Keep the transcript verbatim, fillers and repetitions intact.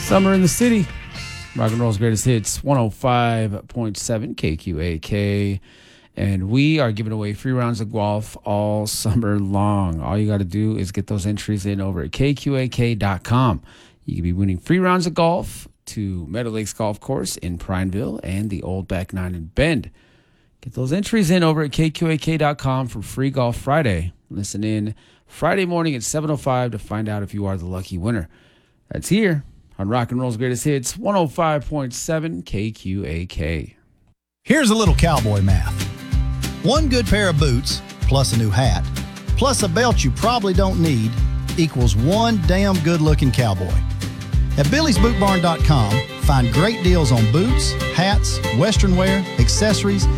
Summer in the City. Rock and Roll's Greatest Hits, one oh five point seven K Q A K. And we are giving away free rounds of golf all summer long. All you got to do is get those entries in over at K Q A K dot com. You can be winning free rounds of golf to Meadow Lakes Golf Course in Prineville and the Old Back Nine in Bend. Get those entries in over at K Q A K dot com for Free Golf Friday. Listen in Friday morning at seven oh five to find out if you are the lucky winner. That's here on Rock and Roll's Greatest Hits, one oh five point seven K Q A K. Here's a little cowboy math. One good pair of boots, plus a new hat, plus a belt you probably don't need, equals one damn good-looking cowboy. At Billy's Boot Barn dot com, find great deals on boots, hats, western wear, accessories,